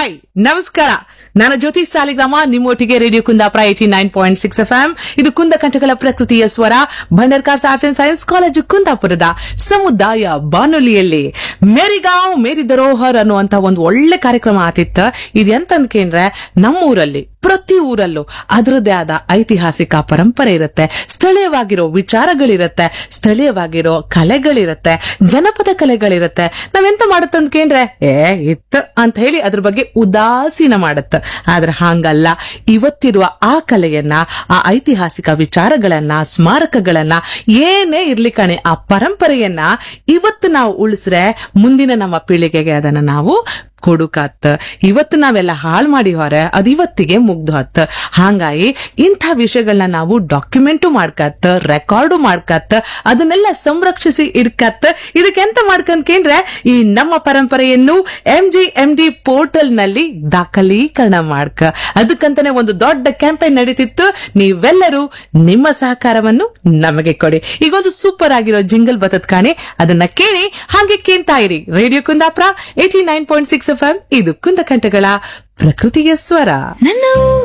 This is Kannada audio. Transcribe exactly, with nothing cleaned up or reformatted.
ಹಾಯ್ ನಮಸ್ಕಾರ, ನಾನು ಜ್ಯೋತಿ Saligrama, ನಿಮ್ಮೊಟ್ಟಿಗೆ radio Kundapura eighty nine point six F M. ಇದು ಕುಂದ ಕಂಠಗಳ ಪ್ರಕೃತಿಯ ಸ್ವರ, Bhandarkars arts and science college ಕುಂದಾಪುರದ ಸಮುದಾಯ ಬಾನುಲಿಯಲ್ಲಿ ಮೇರಿಗಾಂವ್ ಮೇರಿ ಧರೋಹರ್ ಅನ್ನುವಂತ ಒಂದು ಒಳ್ಳೆ ಕಾರ್ಯಕ್ರಮ ಆತಿತ್ತ. ಇದೆಂತಂದ್ಕೇಂದ್ರೆ ನಮ್ಮೂರಲ್ಲಿ ಪ್ರತಿ ಊರಲ್ಲೂ ಅದರದ್ದೇ ಆದ ಐತಿಹಾಸಿಕ ಪರಂಪರೆ ಇರುತ್ತೆ, ಸ್ಥಳೀಯವಾಗಿರೋ ವಿಚಾರಗಳಿರತ್ತೆ, ಸ್ಥಳೀಯವಾಗಿರೋ ಕಲೆಗಳಿರತ್ತೆ, ಜನಪದ ಕಲೆಗಳಿರತ್ತೆ. ನಾವೆಂತ ಮಾಡತ್ತಂದ್ಕೇಂದ್ರೆ ಏ ಇತ್ತು ಅಂತ ಹೇಳಿ ಅದ್ರ ಬಗ್ಗೆ ಉದಾಸೀನ ಮಾಡತ್ತ. ಆದ್ರೆ ಹಾಂಗಲ್ಲ, ಇವತ್ತಿರುವ ಆ ಕಲೆಯನ್ನ, ಆ ಐತಿಹಾಸಿಕ ವಿಚಾರಗಳನ್ನ, ಸ್ಮಾರಕಗಳನ್ನ, ಏನೇ ಇರ್ಲಿ ಕಣೆ, ಆ ಪರಂಪರೆಯನ್ನ ಇವತ್ತು ನಾವು ಉಳಿಸ್ರೆ ಮುಂದಿನ ನಮ್ಮ ಪೀಳಿಗೆಗೆ ಅದನ್ನ ನಾವು ಕೊಡುಕತ್. ಇವತ್ತು ನಾವೆಲ್ಲ ಹಾಳು ಮಾಡಿ ಹೊರ ಅದು ಇವತ್ತಿಗೆ ಮುಗ್ದು ಹತ್. ಹಾಂಗಾಗಿ ಇಂಥ ವಿಷಯಗಳನ್ನ ನಾವು ಡಾಕ್ಯುಮೆಂಟು ಮಾಡ್ಕತ್, ರೆಕಾರ್ಡು ಮಾಡ್ಕತ್, ಅದನ್ನೆಲ್ಲ ಸಂರಕ್ಷಿಸಿ ಇಡ್ಕತ್. ಇದಕ್ಕೆಂತ ಮಾಡ್ಕಂದ್ಕೇಂದ್ರೆ ಈ ನಮ್ಮ ಪರಂಪರೆಯನ್ನು M G M D portal ನಲ್ಲಿ ದಾಖಲೀಕರಣ ಮಾಡ್ಕ. ಅದಕ್ಕಂತಾನೆ ಒಂದು ದೊಡ್ಡ ಕ್ಯಾಂಪೇನ್ ನಡೀತಿತ್ತು. ನೀವೆಲ್ಲರೂ ನಿಮ್ಮ ಸಹಕಾರವನ್ನು ನಮಗೆ ಕೊಡಿ. ಈಗೊಂದು ಸೂಪರ್ ಆಗಿರೋ ಜಿಂಗಲ್ ಬತತ್ ಕಾಣಿ, ಅದನ್ನ ಕೇಳಿ ಹಾಗೆ ಕೇಳ್ತಾ ಇರಿ. Radio Kundapura eighty nine point six F M. ಇದು ಕುಂದಕಂಠಗಳ ಪ್ರಕೃತಿಯ ಸ್ವರ.